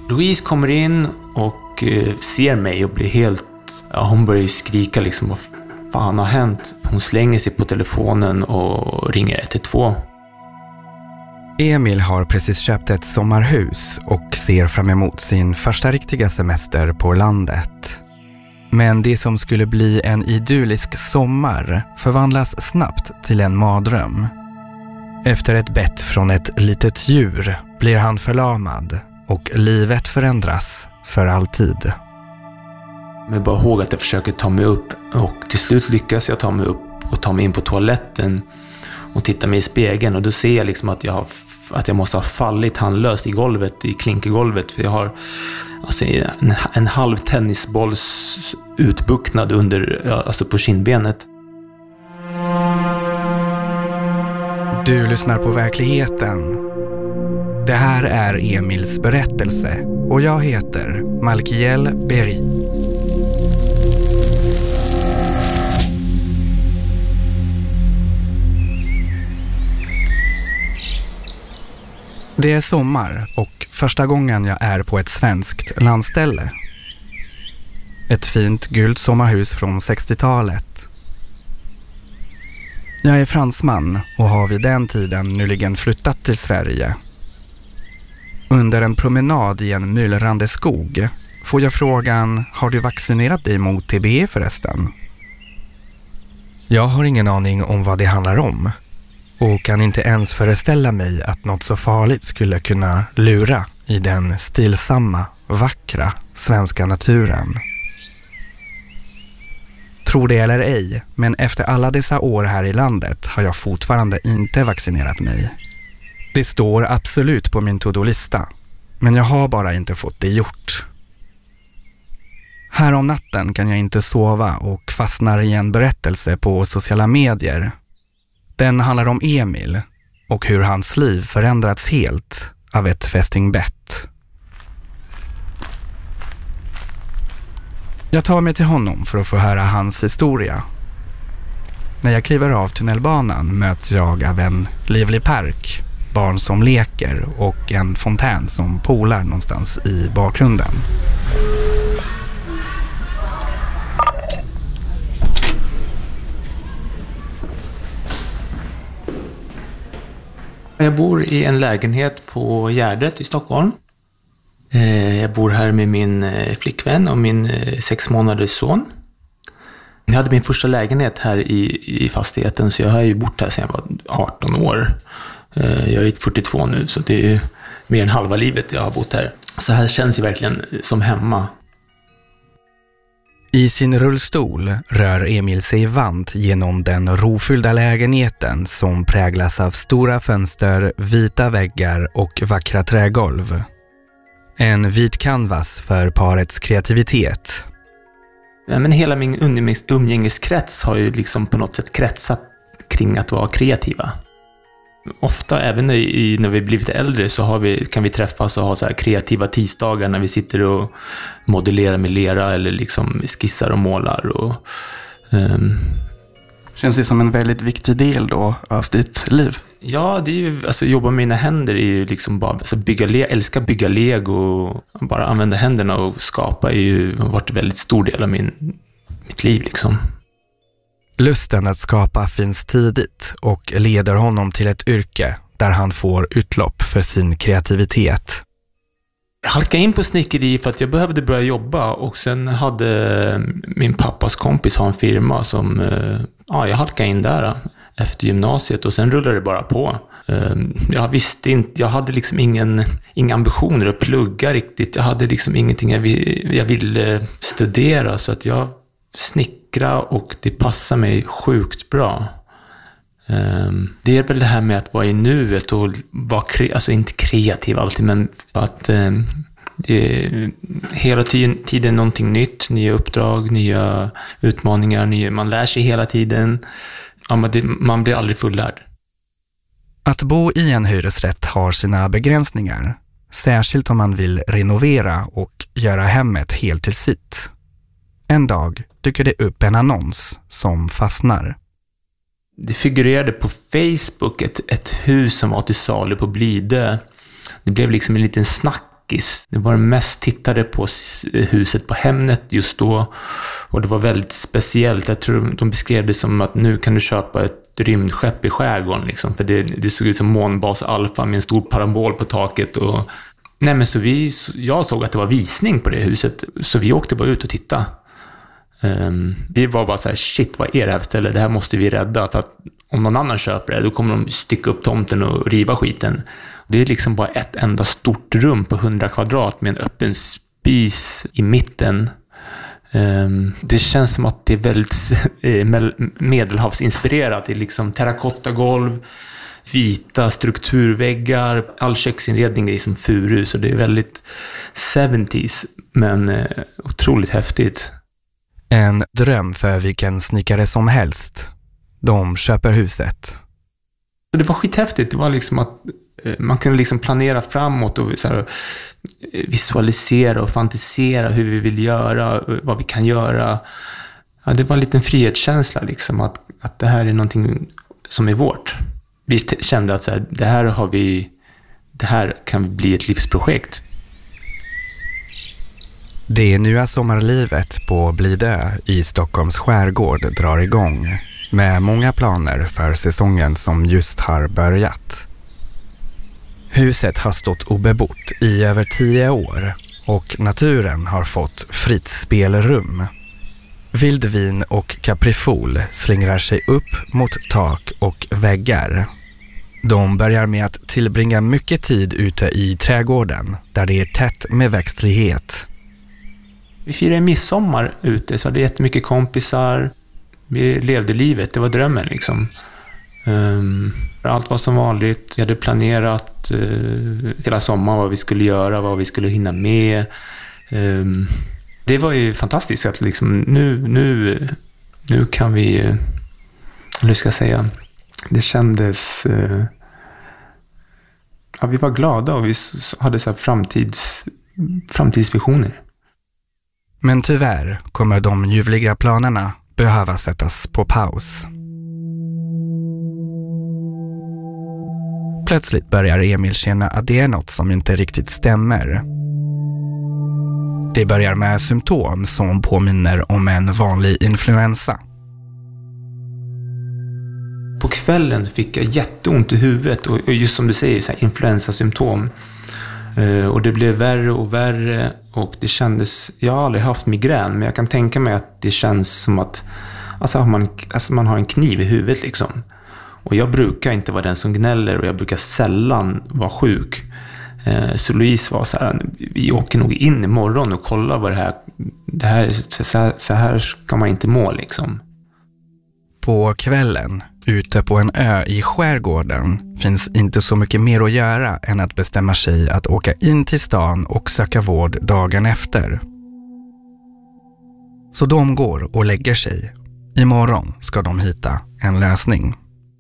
Louise kommer in och ser mig och blir helt... Ja, hon börjar skrika liksom, vad fan har hänt? Hon slänger sig på telefonen och ringer 112. Emil har precis köpt ett sommarhus och ser fram emot sin första riktiga semester på landet. Men det som skulle bli en idyllisk sommar förvandlas snabbt till en mardröm. Efter ett bett från ett litet djur blir han förlamad och livet förändras för alltid. Men bara ihåg att jag försöker ta mig upp och till slut lyckas jag ta mig upp och ta mig in på toaletten och titta mig i spegeln och då ser jag liksom att jag måste ha fallit handlöst i golvet, i klinkergolvet, för jag har alltså en halv tennisbolls utbucknad alltså på kindbenet. Du lyssnar på Verkligheten. Det här är Emils berättelse och jag heter Malkiel Berry. Det är sommar och första gången jag är på ett svenskt landställe. Ett fint gult sommarhus från 60-talet. Jag är fransman och har vid den tiden nyligen flyttat till Sverige. Under en promenad i en myllrande skog får jag frågan: har du vaccinerat dig mot TBE förresten? Jag har ingen aning om vad det handlar om och kan inte ens föreställa mig att något så farligt skulle kunna lura i den stillsamma, vackra svenska naturen. Tror det eller ej, men efter alla dessa år här i landet har jag fortfarande inte vaccinerat mig. Det står absolut på min to-do-lista, men jag har bara inte fått det gjort. Här om natten kan jag inte sova och fastnar i en berättelse på sociala medier. Den handlar om Emil och hur hans liv förändrats helt av ett fästingbett. Jag tar mig till honom för att få höra hans historia. När jag kliver av tunnelbanan möts jag av en livlig park, barn som leker och en fontän som polar någonstans i bakgrunden. Jag bor i en lägenhet på Gärdet i Stockholm. Jag bor här med min flickvän och min 6 månaders son. Jag hade min första lägenhet här i fastigheten, så jag har ju bott här sedan jag var 18 år. Jag är 42 nu, så det är mer än halva livet jag har bott här. Så här känns ju verkligen som hemma. I sin rullstol rör Emil sig vant genom den rofyllda lägenheten som präglas av stora fönster, vita väggar och vackra trägolv. En vit canvas för parets kreativitet. Ja, men hela min umgängeskrets har ju liksom på något sätt kretsat kring att vara kreativa. Ofta, även när vi blivit äldre, så kan vi träffas och ha så här kreativa tisdagar när vi sitter och modellerar med lera eller liksom skissar och målar. Känns det som en väldigt viktig del då av ditt liv? Ja, det är ju, alltså jobba med mina händer är ju liksom bara, alltså älska bygga lego och bara använda händerna och skapa har varit en väldigt stor del av mitt liv liksom. Lusten att skapa finns tidigt och leder honom till ett yrke där han får utlopp för sin kreativitet. Jag halkade in på snickeri för att jag behövde börja jobba, och sen hade min pappas kompis en firma som jag halkade in där efter gymnasiet, och sen rullade det bara på. Jag visste inte, jag hade liksom inga ambitioner att plugga riktigt. Jag hade liksom ingenting jag ville studera, så att jag snickra, och det passar mig sjukt bra. Det är väl det här med att vara i nuet och vara alltså inte kreativ alltid, men att det är hela tiden någonting nytt, nya uppdrag, nya utmaningar, man lär sig hela tiden. Ja, man blir aldrig fullärd. Att bo i en hyresrätt har sina begränsningar, särskilt om man vill renovera och göra hemmet helt till sitt. En dag dyker det upp en annons som fastnar. Det figurerade på Facebook ett hus som var till salu på Blidö. Det blev liksom en liten snackis. Det var det mest tittade på huset på Hemnet just då. Och det var väldigt speciellt. Jag tror de beskrev det som att nu kan du köpa ett rymdskepp i skärgården. Liksom. För det såg ut som månbas Alpha med en stor parabol på taket. Och nej, men så jag såg att det var visning på det huset. Så vi åkte bara ut och tittade. Vi var bara så här, shit, vad är det här för ställe? Det här måste vi rädda. För att om någon annan köper det, då kommer de stycka upp tomten och riva skiten. Det är liksom bara ett enda stort rum på 100 kvadrat med en öppen spis i mitten. Det känns som att det är väldigt medelhavsinspirerat. Det är liksom terrakottagolv, vita strukturväggar, all köksinredning är som furu, så det är väldigt 70s, men otroligt häftigt. En dröm för vilken snickare som helst. De köper huset. Det var skithäftigt. Det var liksom att man kunde liksom planera framåt och så här, visualisera och fantisera hur vi vill göra, vad vi kan göra. Ja, det var en liten frihetskänsla liksom, att det här är någonting som är vårt. Vi kände att så här, det här kan bli ett livsprojekt. Det nya sommarlivet på Blidö i Stockholms skärgård drar igång med många planer för säsongen som just har börjat. Huset har stått obebott i över 10 år och naturen har fått fritt spelrum. Vildvin och kaprifol slingrar sig upp mot tak och väggar. De börjar med att tillbringa mycket tid ute i trädgården där det är tätt med växtlighet. Vi firade midsommar ute, så hade jättemycket kompisar. Vi levde livet, det var drömmen liksom. Allt var som vanligt. Jag hade planerat hela sommaren vad vi skulle göra, vad vi skulle hinna med. Det var ju fantastiskt att liksom, nu kan vi, hur ska jag säga, det kändes, ja, vi var glada och vi hade så här framtidsvisioner. Men tyvärr kommer de ljuvliga planerna behöva sättas på paus. Plötsligt börjar Emil känna att det är något som inte riktigt stämmer. Det börjar med symptom som påminner om en vanlig influensa. På kvällen fick jag jätteont i huvudet och just som du säger, så här influensasymptom. Och det blev värre och värre och det kändes, jag har aldrig haft migrän, men jag kan tänka mig att det känns som att man har en kniv i huvudet liksom. Och jag brukar inte vara den som gnäller och jag brukar sällan vara sjuk. Så Louise var så här, vi åker nog in imorgon och kollar vad det här så här ska man inte må liksom. På kvällen, ute på en ö i skärgården, finns inte så mycket mer att göra än att bestämma sig att åka in till stan och söka vård dagen efter. Så de går och lägger sig. Imorgon ska de hitta en lösning.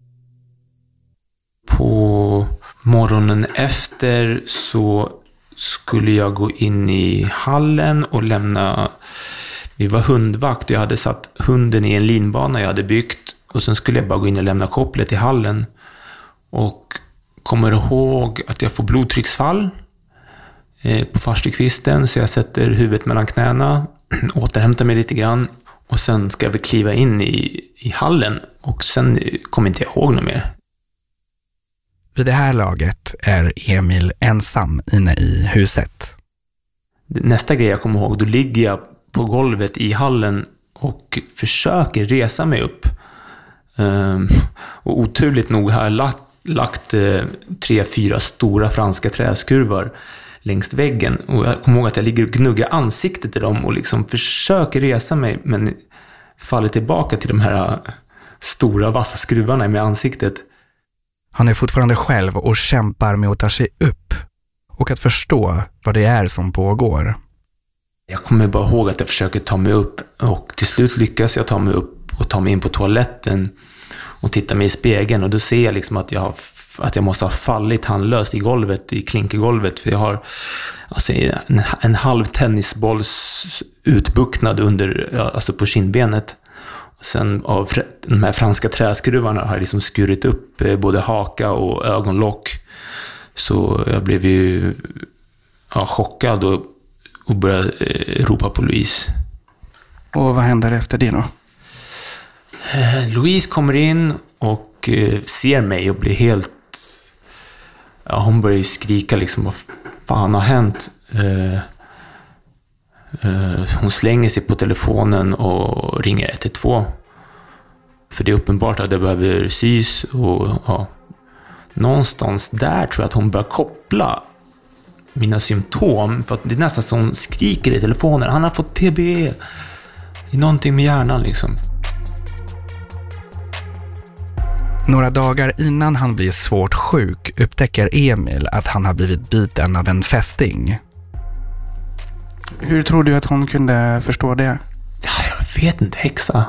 På morgonen efter så skulle jag gå in i hallen och lämna. Vi var hundvakt och jag hade satt hunden i en linbana jag hade byggt. Och sen skulle jag bara gå in och lämna kopplet i hallen. Och kommer ihåg att jag får blodtrycksfall på farstukvisten. Så jag sätter huvudet mellan knäna, återhämtar mig lite grann. Och sen ska jag kliva in i hallen. Och sen kommer inte jag ihåg något mer. Vid det här laget är Emil ensam inne i huset. Nästa grej jag kommer ihåg, då ligger jag på golvet i hallen och försöker resa mig upp. Och oturligt nog har jag lagt 3-4 stora franska träskruvar längs väggen. Och jag kommer ihåg att jag ligger och gnuggar ansiktet i dem och liksom försöker resa mig, men faller tillbaka till de här stora vassa skruvarna med ansiktet. Han är fortfarande själv och kämpar med att ta sig upp och att förstå vad det är som pågår. Jag kommer bara ihåg att jag försöker ta mig upp och till slut lyckas jag ta mig upp och ta mig in på toaletten och titta mig i spegeln, och då ser jag liksom att jag måste ha fallit handlöst i golvet, i klinkergolvet, för jag har alltså en halv tennisbolls utbucknad alltså på kindbenet. Och sen av de här franska träskruvarna har jag liksom skurit upp både haka och ögonlock. Så jag blev ju chockad och började ropa på Louise. Och vad händer efter det då? Louise kommer in och ser mig och blir helt... Ja, hon börjar skrika liksom, vad fan har hänt? Hon slänger sig på telefonen och ringer 112. För det är uppenbart att det behöver sys och någonstans där tror jag att hon börjar koppla mina symptom, för att det är nästan som hon skriker i telefonen. Han har fått TB. Det är någonting med hjärnan liksom. Några dagar innan han blir svårt sjuk upptäcker Emil att han har blivit biten av en fästing. Hur tror du att hon kunde förstå det? Ja, jag vet inte, häxa.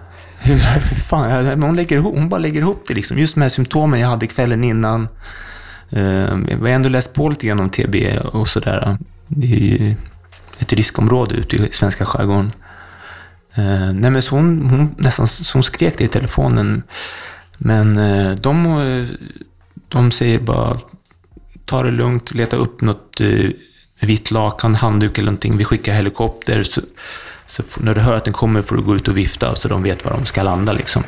Hon bara lägger ihop det liksom. Just de här symptomen jag hade kvällen innan. Jag har ändå läst på lite grann om TB och sådär. Det är ju ett riskområde ute i svenska skärgården. Nej, men så hon skrek det i telefonen. Men de säger bara, ta det lugnt, leta upp något vitt lakan, handduk eller någonting. Vi skickar helikopter, så när du hör att den kommer får du gå ut och vifta så de vet var de ska landa liksom.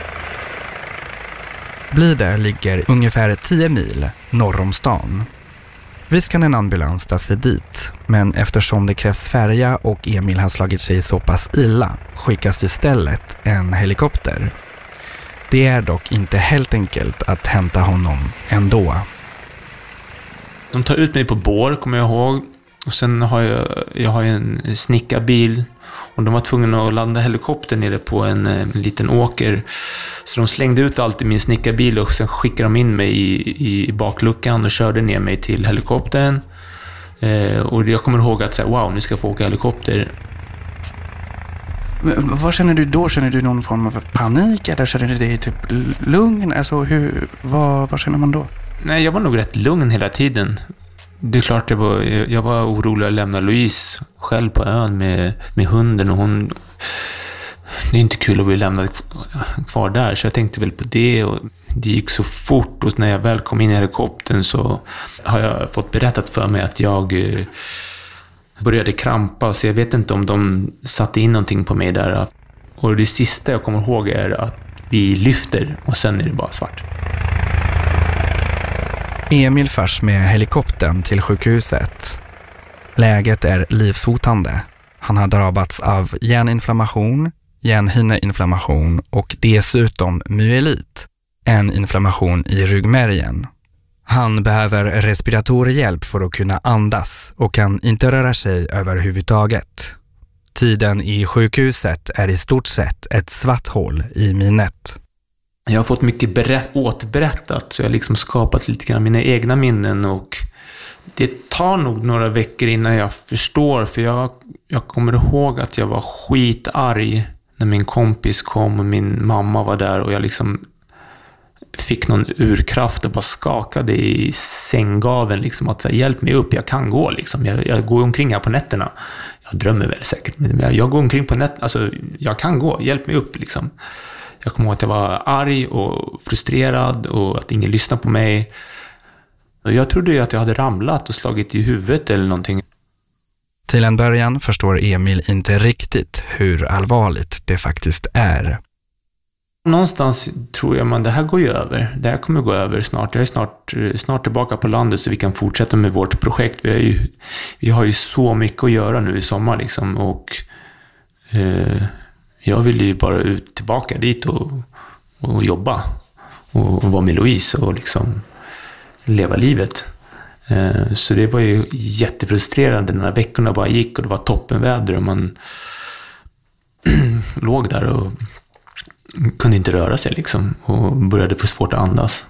Blidö ligger ungefär 10 mil norr om stan. Visst kan en ambulans ta sig dit, men eftersom det krävs färja och Emil har slagit sig så pass illa skickas istället en helikopter. Det är dock inte helt enkelt att hämta honom ändå. De tar ut mig på bår, kommer jag ihåg. Och sen har jag en snickarbil. Och de var tvungna att landa helikoptern nere på en liten åker. Så de slängde ut allt i min snickarbil och sen skickade de in mig i bakluckan och körde ner mig till helikoptern. Och jag kommer ihåg att säga, wow, nu ska jag få åka helikopter. Vad känner du då? Känner du någon form av panik eller känner du dig typ lugn? Alltså vad känner man då? Nej, jag var nog rätt lugn hela tiden. Det är klart jag var orolig att lämna Louise själv på ön med hunden, och det är inte kul att bli lämnad kvar där, så jag tänkte väl på det, och det gick så fort, och när jag väl kom in i helikoptern så har jag fått berättat för mig att jag började krampa, så jag vet inte om de satte in någonting på mig där. Och det sista jag kommer ihåg är att vi lyfter och sen är det bara svart. Emil förs med helikoptern till sjukhuset. Läget är livshotande. Han har drabbats av hjärninflammation, hjärnhinneinflammation och dessutom myelit, en inflammation i ryggmärgen. Han behöver respiratorhjälp för att kunna andas och kan inte röra sig överhuvudtaget. Tiden i sjukhuset är i stort sett ett svart hål i minnet. Jag har fått mycket återberättat, så jag har liksom skapat lite grann mina egna minnen, och det tar nog några veckor innan jag förstår, för jag kommer ihåg att jag var skitarg när min kompis kom och min mamma var där, och jag liksom fick någon urkraft och bara skakade i sänggaveln liksom, att säga, hjälp mig upp, jag kan gå liksom. Jag går omkring här på nätterna. Jag drömmer väl säkert, men jag går omkring på nätterna, alltså jag kan gå, hjälp mig upp liksom. Jag kommer ihåg att jag var arg och frustrerad och att ingen lyssnade på mig. Och jag trodde ju att jag hade ramlat och slagit i huvudet eller någonting. Till en början förstår Emil inte riktigt hur allvarligt det faktiskt är. Någonstans tror jag att det här går ju över. Det här kommer gå över snart. Jag är snart tillbaka på landet så vi kan fortsätta med vårt projekt. Vi har ju så mycket att göra nu i sommar liksom, och jag vill ju bara tillbaka dit och jobba och vara med Louise och liksom leva livet. Så det var ju jättefrustrerande när veckorna bara gick och det var toppenväder och man låg där och kunde inte röra sig liksom, och började få svårt att andas.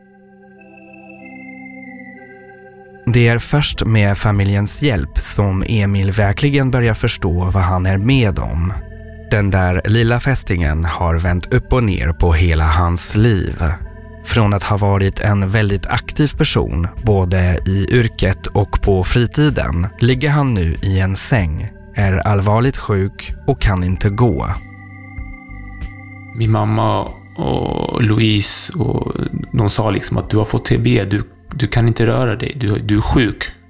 Det är först med familjens hjälp som Emil verkligen börjar förstå vad han är med om. Den där lilla fästingen har vänt upp och ner på hela hans liv. Från att ha varit en väldigt aktiv person, både i yrket och på fritiden, ligger han nu i en säng, är allvarligt sjuk och kan inte gå. Min mamma och Louise, och de sa liksom att du har fått TB, du kan inte röra dig, du är sjuk.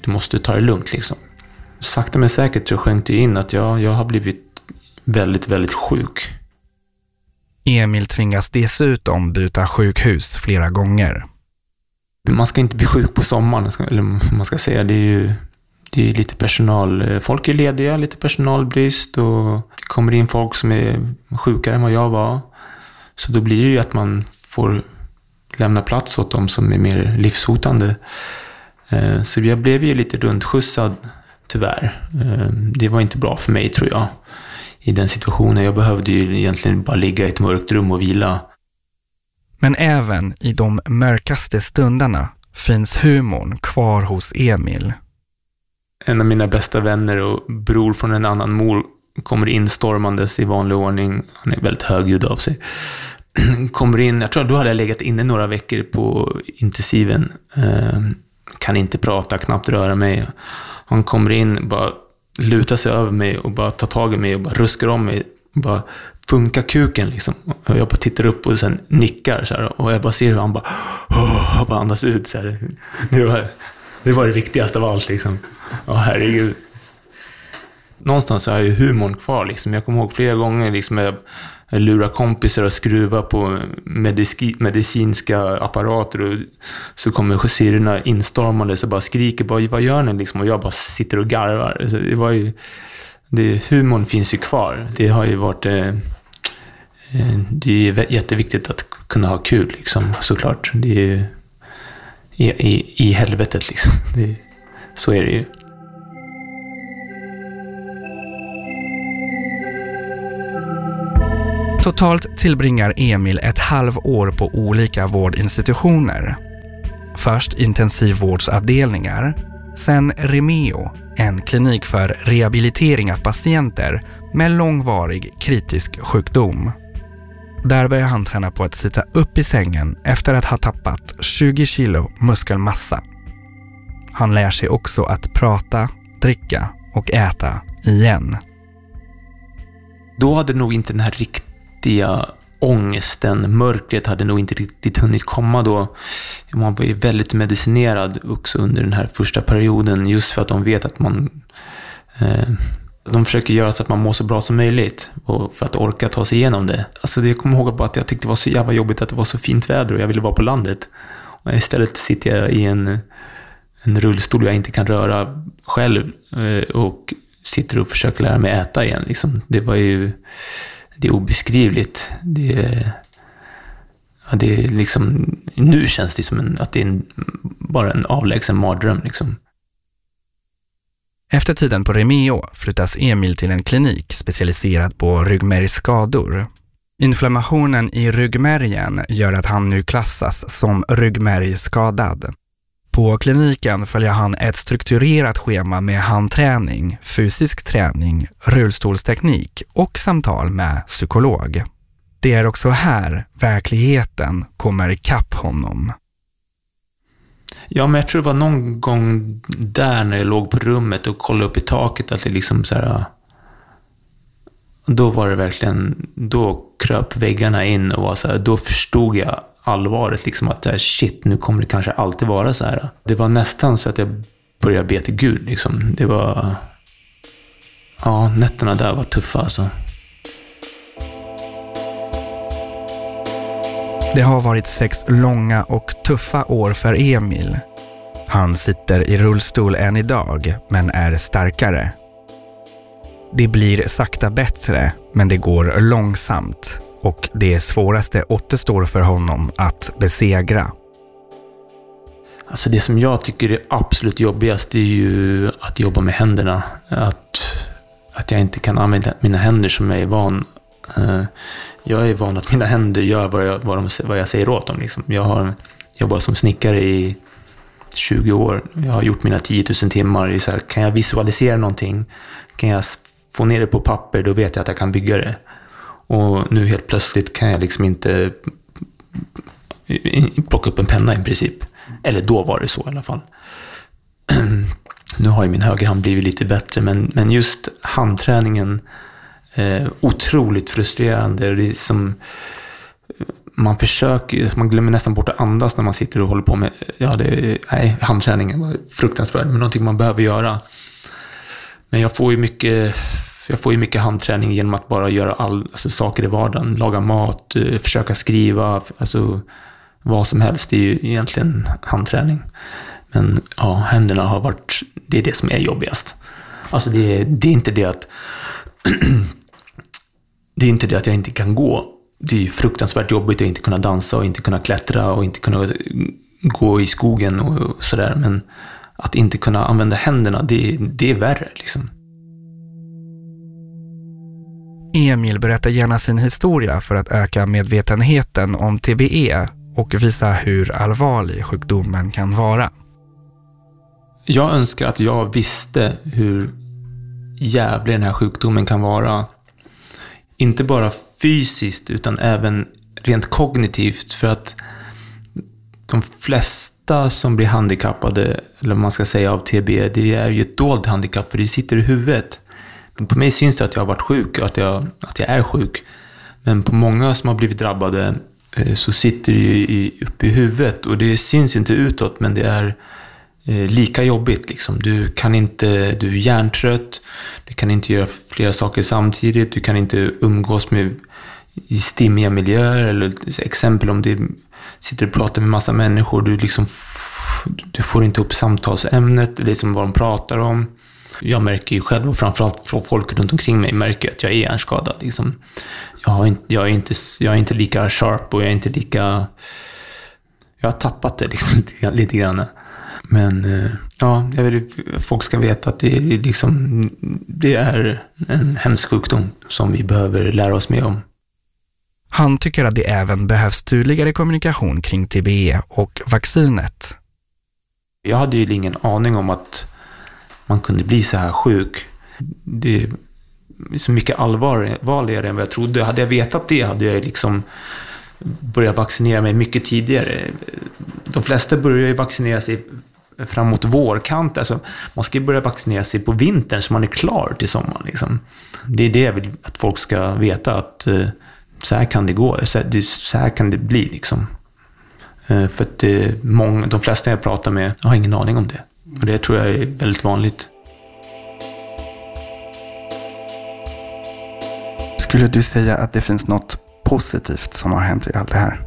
du måste ta det lugnt liksom. Sakta men säkert så sjönk det in att jag har blivit väldigt, väldigt sjuk. Emil tvingas dessutom byta sjukhus flera gånger. Man ska inte bli sjuk på sommaren, eller man ska säga. Det är lite personal. Folk är lediga, lite personalbrist och det kommer in folk som är sjukare än vad jag var. Så då blir det ju att man får lämna plats åt dem som är mer livshotande. Så jag blev ju lite rundskjutsad, tyvärr. Det var inte bra för mig, tror jag, i den situationen. Jag behövde ju egentligen bara ligga i ett mörkt rum och vila. Men även i de mörkaste stunderna finns humorn kvar hos Emil. En av mina bästa vänner och bror från en annan mor kommer in stormandes i vanlig ordning. Han är väldigt högljudd av sig. Kommer in, jag tror att då hade jag legat inne några veckor på intensiven. Kan inte prata, knappt röra mig. Han kommer in, bara lutar sig över mig och bara tar tag i mig och bara ruskar om mig. Bara funkar kuken liksom. Och jag bara tittar upp och sen nickar så här, och jag bara ser hur han bara andas ut så här. Det var det viktigaste av allt liksom. Herregud. Någonstans så har jag ju humorn kvar liksom. Jag kommer ihåg flera gånger liksom jag lurar kompisar att skruva på medicinska apparater och så kommer syrorna instormande så bara skriker bara, vad gör ni liksom? Och jag bara sitter och garvar. Så det var ju humorn finns ju kvar. Det har ju varit det är jätteviktigt att kunna ha kul liksom, såklart. Det är i helvetet liksom. Så är det ju. Totalt tillbringar Emil ett halvår på olika vårdinstitutioner. Först intensivvårdsavdelningar, sen Remeo, en klinik för rehabilitering av patienter med långvarig kritisk sjukdom. Där börjar han träna på att sitta upp i sängen efter att ha tappat 20 kilo muskelmassa. Han lär sig också att prata, dricka och äta igen. Då hade nog inte den här riktiga ångesten, mörkret hade nog inte riktigt hunnit komma då. Man var ju väldigt medicinerad också under den här första perioden, just för att de vet att de försöker göra så att man mår så bra som möjligt och för att orka ta sig igenom det. Alltså jag kommer ihåg bara att jag tyckte det var så jävla jobbigt att det var så fint väder och jag ville vara på landet. Och istället sitter jag i en rullstol och jag inte kan röra själv och sitter och försöker lära mig äta igen liksom. Det är obeskrivligt. Det är liksom, nu känns det som att det är bara en avlägsen mardröm liksom. Efter tiden på Remeo flyttas Emil till en klinik specialiserad på ryggmärgsskador. Inflammationen i ryggmärgen gör att han nu klassas som ryggmärgsskadad. På kliniken följer han ett strukturerat schema med handträning, fysisk träning, rullstolsteknik och samtal med psykolog. Det är också här verkligheten kommer ikapp honom. Ja, men jag tror det var någon gång där när jag låg på rummet och kollade upp i taket att det liksom så här, då var det verkligen, då kröp väggarna in och var så här, då förstod jag allvaret liksom att shit, nu kommer det kanske alltid vara så här. Det var nästan så att jag började be till Gud liksom. Det var, ja, nätterna där var tuffa alltså. Det har varit 6 långa och tuffa år för Emil. Han sitter i rullstol än idag, men är starkare. Det blir sakta bättre, men det går långsamt. Och det svåraste återstår för honom att besegra. Alltså det som jag tycker är absolut jobbigast är ju att jobba med händerna. Att jag inte kan använda mina händer som jag är van. Jag är van att mina händer gör vad jag säger åt dem. Liksom. Jag har jobbat som snickare i 20 år. Jag har gjort mina 10 000 timmar. Så här, kan jag visualisera någonting? Kan jag få ner det på papper? Då vet jag att jag kan bygga det. Och nu helt plötsligt kan jag liksom inte plocka upp en penna i princip. Eller då var det så i alla fall. Nu har ju min högerhand blivit lite bättre. Men just handträningen otroligt frustrerande. Det är som, man glömmer nästan bort att andas när man sitter och håller på med, handträningen var fruktansvärd, men någonting man behöver göra. Men jag får ju mycket handträning genom att bara göra saker i vardagen, laga mat, försöka skriva, alltså vad som helst. Det är ju egentligen handträning. Men ja, händerna har varit, det är det som är jobbigast. Alltså det är inte det att det är inte det att jag inte kan gå. Det är ju fruktansvärt jobbigt att inte kunna dansa och inte kunna klättra och inte kunna gå i skogen och sådär. Men att inte kunna använda händerna, det är värre liksom. Emil berättar gärna sin historia för att öka medvetenheten om TBE och visa hur allvarlig sjukdomen kan vara. Jag önskar att jag visste hur jävlig den här sjukdomen kan vara. Inte bara fysiskt utan även rent kognitivt, för att de flesta som blir handikappade, eller man ska säga av TBE, det är ju ett dolt handikapp för det sitter i huvudet. Men på mig syns det att jag har varit sjuk och att jag är sjuk. Men på många som har blivit drabbade så sitter det ju uppe i huvudet och det syns inte utåt, men det är lika jobbigt liksom. Du är hjärntrött, du kan inte göra flera saker samtidigt, du kan inte umgås i stimmiga miljöer, eller exempel om du sitter och pratar med massa människor, du får inte upp samtalsämnet, det är som vad de pratar om. Jag märker ju själv, och framförallt från folk runt omkring mig märker att jag är hjärnskadad liksom. Jag är inte lika sharp och jag är inte lika, jag har tappat det liksom lite grann. Men ja, jag vill folk ska veta att det är en hemsk sjukdom som vi behöver lära oss mer om. Han tycker att det även behövs tydligare kommunikation kring TBE och vaccinet. Jag hade ju ingen aning om att man kunde bli så här sjuk. Det är så mycket allvarligare än vad jag trodde. Hade jag vetat det hade jag liksom börjat vaccinera mig mycket tidigare. De flesta börjar ju vaccinera sig framåt vårkant. Alltså, man ska börja vaccinera sig på vintern så man är klar till sommaren. Liksom. Det är det jag vill att folk ska veta, att så här kan det gå. Så här kan det bli. Liksom. För att de flesta jag pratar med har ingen aning om det. Och det tror jag är väldigt vanligt. Skulle du säga att det finns något positivt som har hänt i allt det här?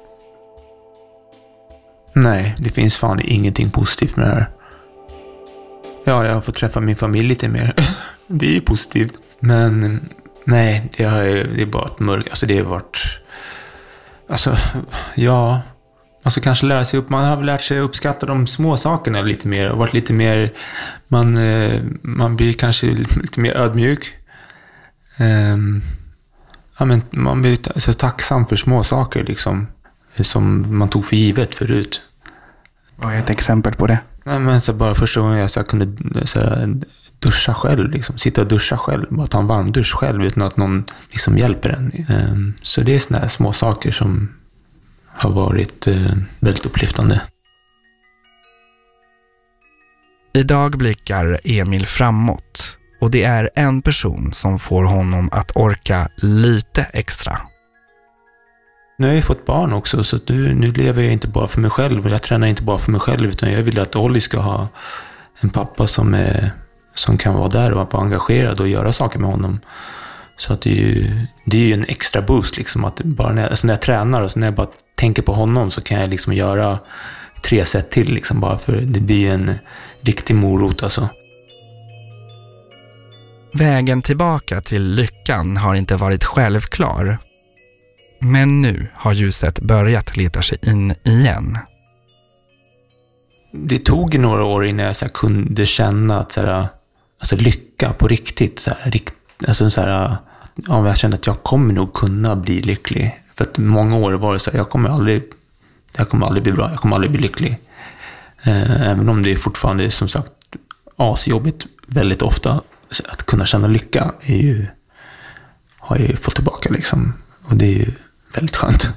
Nej, det finns fan ingenting positivt med det här. Ja, jag har fått träffa min familj lite mer. Det är ju positivt. Men nej, det är bara ett mörkt. Alltså det har varit... Alltså, ja... Alltså kanske lära sig upp, man har väl lärt sig uppskatta de små sakerna lite mer och varit lite mer, man blir kanske lite mer ödmjuk. Ja, men man blir så tacksam för små saker liksom, som man tog för givet förut. Vad är ett exempel på det? Men så bara första gången jag kunde duscha själv liksom, sitta och duscha själv, bara ta en varm dusch själv utan att någon liksom hjälper en. Så det är såna här små saker som har varit väldigt upplyftande. Idag blickar Emil framåt och det är en person som får honom att orka lite extra. Nu har jag fått barn också, så nu lever jag inte bara för mig själv och jag tränar inte bara för mig själv, utan jag vill att Olli ska ha en pappa som kan vara där och vara engagerad och göra saker med honom. Så att det är ju en extra boost liksom, att bara när jag tränar och så när jag bara tänker på honom så kan jag liksom göra 3 set till liksom, bara för det blir en riktig morot alltså. Vägen tillbaka till lyckan har inte varit självklar. Men nu har ljuset börjat leta sig in igen. Det tog några år innan jag så här kunde känna att så här, alltså lycka på riktigt så här, ja, jag kände att jag kommer nog kunna bli lycklig. För att många år var det så här, jag kommer aldrig bli bra, jag kommer aldrig bli lycklig. Även om det är fortfarande som sagt asjobbigt väldigt ofta, att kunna känna lycka har jag ju fått tillbaka liksom. Och det är ju väldigt skönt.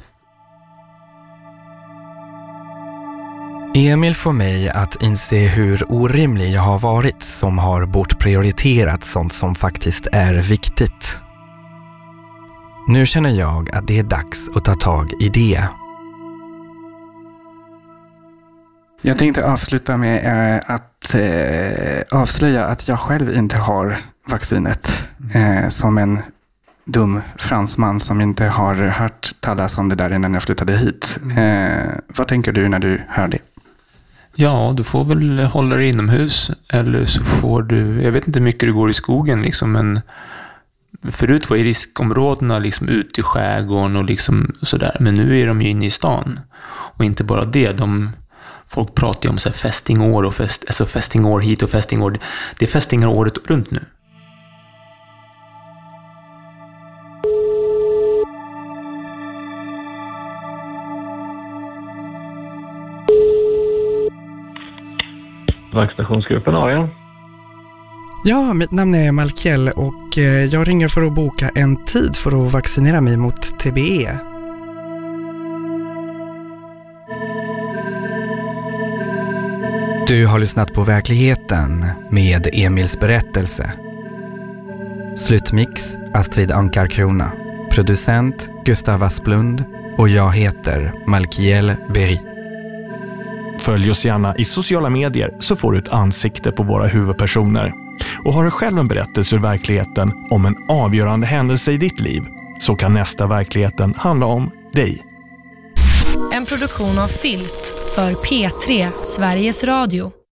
Emil får mig att inse hur orimlig jag har varit som har bortprioriterat sånt som faktiskt är viktigt. Nu känner jag att det är dags att ta tag i det. Jag tänkte avsluta med att avslöja att jag själv inte har vaccinet. Som en dum fransman som inte har hört talas om det där innan jag flyttade hit. Vad tänker du när du hör det? Ja, du får väl hålla dig inomhus, eller så får du, jag vet inte hur mycket du går i skogen liksom, men förut var i riskområdena liksom ute i skärgården och liksom sådär, men nu är de ju inne i stan. Och inte bara det, folk pratar ju om så här fästingår och fästingår hit och fästingår. Det är fästingar året runt nu. Vaccinationsgruppen Arian. Ja, mitt namn är Malkiel och jag ringer för att boka en tid för att vaccinera mig mot TBE. Du har lyssnat på Verkligheten med Emils berättelse. Slutmix Astrid Ankarkrona. Producent Gustav Asplund och jag heter Malkiel Berry. Följ oss gärna i sociala medier så får du ett ansikte på våra huvudpersoner. Och har du själv en berättelse ur verkligheten om en avgörande händelse i ditt liv, så kan nästa Verkligheten handla om dig. En produktion av Filt för P3 Sveriges Radio.